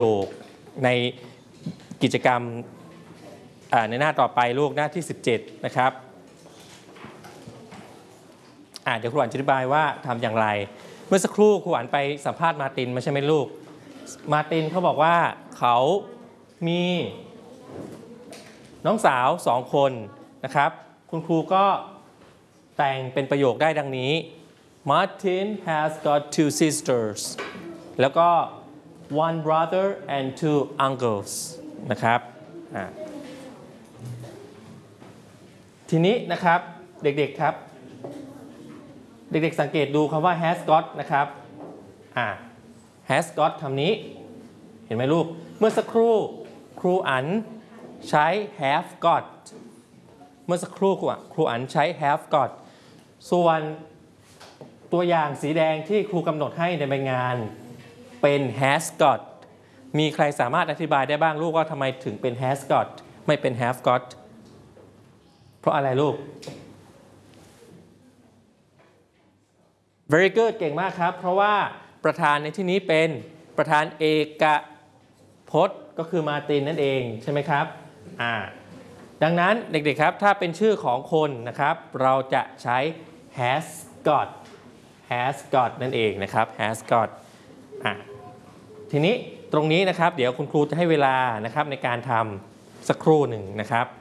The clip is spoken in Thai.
โยคในกิจกรรมในหน้าต่อไปลูกหน้าที่17นะครับเดี๋ยวครูอันอธิบายว่าทำอย่างไรเมื่อสักครู่ครูอันไปสัมภาษณ์มาร์ตินไม่ใช่ไหมลูกมาร์ตินเขาบอกว่าเขามีน้องสาว2คนนะครับคุณครูก็แต่งเป็นประโยคได้ดังนี้ Martin has got 2 sisters แล้วก็ one brother and 2 uncles นะครับทีนี้นะครับเด็กๆครับเด็กๆสังเกตดูคำว่า has got นะครับhas got คำนี้เห็นไหมลูกเมื่อสักครู่ครูอันใช้ have got เมื่อสักครู่ครูอันใช้ have got ส่วนตัวอย่างสีแดงที่ครูกำหนดให้ในใบงานเป็น has got มีใครสามารถอธิบายได้บ้างลูกว่าทำไมถึงเป็น has got ไม่เป็น have got เพราะอะไรลูก very good เก่งมากครับเพราะว่าประธานในที่นี้เป็นประธานเอกพจน์ก็คือมาร์ตินนั่นเองใช่ไหมครับดังนั้นเด็กๆครับถ้าเป็นชื่อของคนนะครับเราจะใช้ has got นั่นเองนะครับ has got ทีนี้ตรงนี้นะครับเดี๋ยวคุณครูจะให้เวลานะครับในการทำสักครู่หนึ่งนะครับ